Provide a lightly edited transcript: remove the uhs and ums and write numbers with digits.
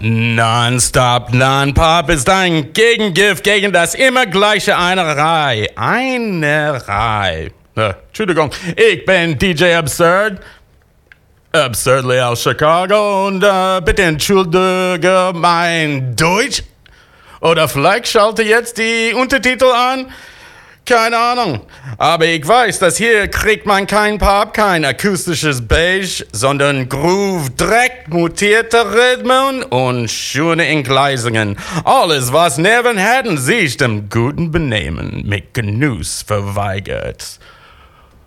Non-Stop Non-Pop ist ein Gegengift gegen das immer gleiche Einerei. Einerei. Entschuldigung, ich bin DJ Absurd. Absurdly aus Chicago und bitte entschuldige mein Deutsch. Oder vielleicht schalte jetzt die Untertitel an. Keine Ahnung. Aber ich weiß, dass hier kriegt man kein Pop, kein akustisches Beige, sondern Groove, Dreck, mutierte Rhythmen und schöne Entgleisungen. Alles, was neben hätten sich dem guten Benehmen mit Genuss verweigert.